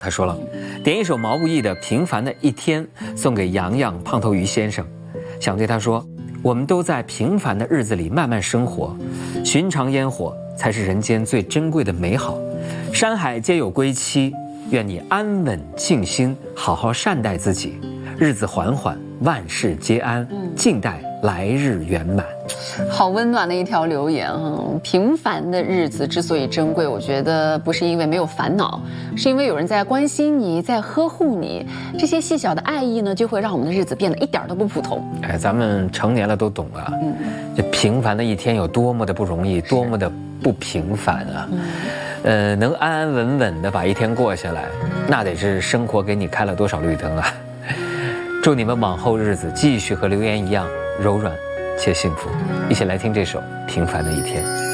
他说了，点一首毛不易的《平凡的一天》送给洋洋胖头鱼先生，想对他说，我们都在平凡的日子里慢慢生活，寻常烟火才是人间最珍贵的美好。山海皆有归期，愿你安稳静心，好好善待自己，日子缓缓，万事皆安，静待来日圆满。 好温暖的一条留言啊！平凡的日子之所以珍贵，我觉得不是因为没有烦恼，是因为有人在关心你，在呵护你。这些细小的爱意呢，就会让我们的日子变得一点都不普通。 哎，咱们成年了都懂了，这平凡的一天有多么的不容易，多么的不平凡啊！能安安稳稳的把一天过下来，那得是生活给你开了多少绿灯啊！祝你们往后日子继续和留言一样柔软且幸福。一起来听这首《平凡的一天》。